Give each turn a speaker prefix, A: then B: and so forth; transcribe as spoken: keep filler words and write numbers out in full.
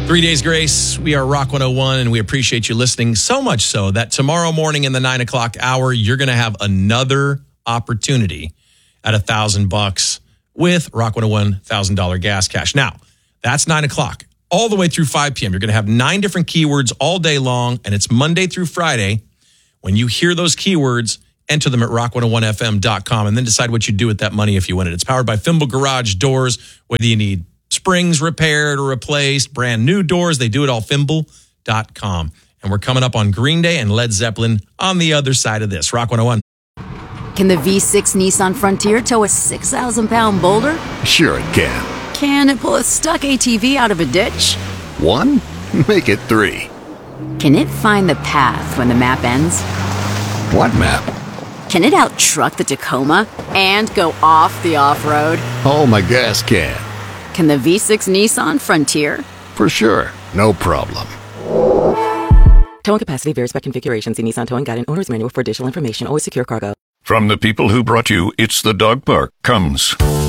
A: Three days grace. We are Rock one oh one, and we appreciate you listening so much so that tomorrow morning in the nine o'clock hour, you're going to have another opportunity at a thousand bucks with Rock one oh one thousand dollars gas cash. Now, that's nine o'clock. All the way through five p.m. You're going to have nine different keywords all day long, and it's Monday through Friday. When you hear those keywords, enter them at rock one oh one f m dot com and then decide what you do with that money if you win it. It's powered by Fimble Garage Doors, whether you need springs repaired or replaced, brand new doors, they do it all, fimble dot com. And we're coming up on Green Day and Led Zeppelin on the other side of this. Rock one oh one.
B: Can the V six Nissan Frontier tow a six thousand pound boulder?
C: Sure it can.
B: Can it pull a stuck A T V out of a ditch?
C: One? Make it three.
B: Can it find the path when the map ends?
C: What map?
B: Can it out-truck the Tacoma and go off the off-road?
C: Oh, my gas can.
B: Can the V six Nissan Frontier?
C: For sure. No problem.
D: Towing capacity varies by configuration. See Nissan Towing Guide and Owner's Manual for additional information. Always secure cargo.
E: From the people who brought you It's the Dog Park comes